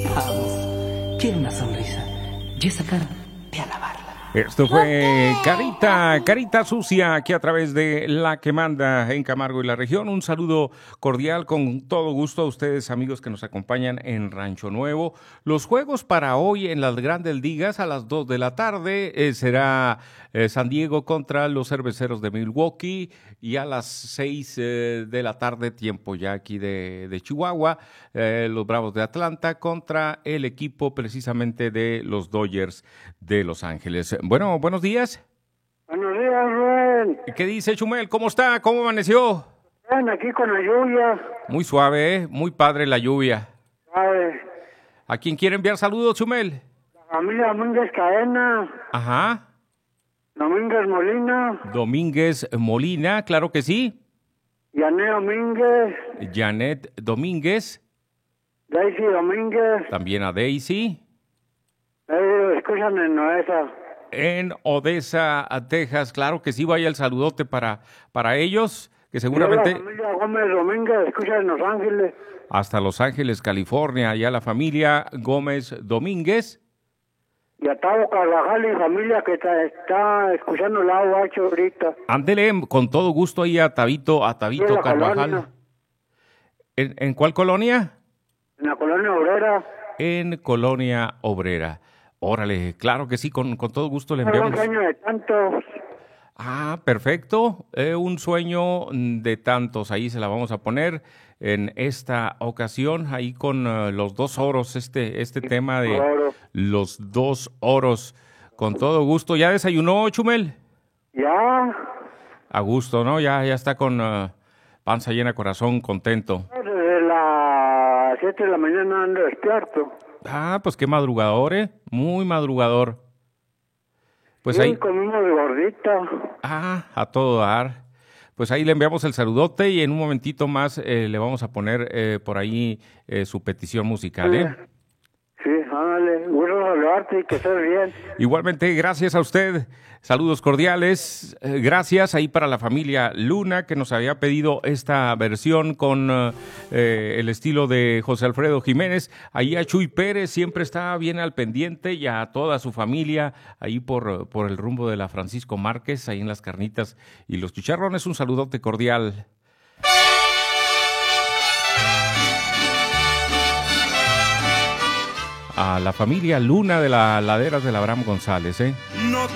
Vamos, quiero una sonrisa. Y esa cara, ve a lavarla. Esto fue Carita Sucia, aquí a través de La que manda en Camargo y la región. Un saludo cordial, con todo gusto a ustedes, amigos que nos acompañan en Rancho Nuevo. Los juegos para hoy en las Grandes Ligas a las 2 de la tarde será San Diego contra los Cerveceros de Milwaukee, y a las 6 de la tarde, tiempo ya aquí de Chihuahua, los Bravos de Atlanta contra el equipo precisamente de los Dodgers de Los Ángeles. Bueno, buenos días. Buenos días, Rubén. ¿Qué dice Chumel? ¿Cómo está? ¿Cómo amaneció? Ven aquí con la lluvia. Muy suave, ¿eh? Muy padre la lluvia. ¿Sabe? ¿A quién quiere enviar saludos, Chumel? La familia Domínguez Cadena. Ajá. Domínguez Molina. Domínguez Molina, claro que sí. Janet Domínguez. Janet Domínguez. Daisy Domínguez. También a Daisy. Escuchan en Odessa. En Odessa, a Texas, claro que sí. Vaya el saludote para ellos, que seguramente... La familia Gómez Domínguez, escuchan en Los Ángeles. Hasta Los Ángeles, California, ya la familia Gómez Domínguez. Y a Tavo Carvajal y familia que está escuchando el agua ahorita. Ándele, con todo gusto ahí a Tabito Carvajal. Colonia. ¿En cuál colonia? En la Colonia Obrera. En Colonia Obrera. Órale, claro que sí, con todo gusto le enviamos. Un sueño de tantos. Ah, perfecto. Un sueño de tantos. Ahí se la vamos a poner en esta ocasión, ahí con los dos oros, este tema de los dos oros. Con todo gusto. ¿Ya desayunó, Chumel? Ya. A gusto, ¿no? Ya está con panza llena, corazón contento. Desde las 7 de la mañana ando despierto. Ah, pues qué madrugador, ¿eh? Muy madrugador. Pues sí, ahí... comimos de gordita. Ah, a todo dar. Pues ahí le enviamos el saludote y en un momentito más le vamos a poner por ahí su petición musical, ¿eh? Sí, ándale. Bueno saludarte y que estés bien. Igualmente, gracias a usted. Saludos cordiales. Gracias ahí para la familia Luna, que nos había pedido esta versión con el estilo de José Alfredo Jiménez. Ahí a Chuy Pérez, siempre está bien al pendiente, y a toda su familia ahí por el rumbo de la Francisco Márquez, ahí en las carnitas y los chicharrones. Un saludote cordial. A la familia Luna de las laderas del Abraham González, ¿eh? No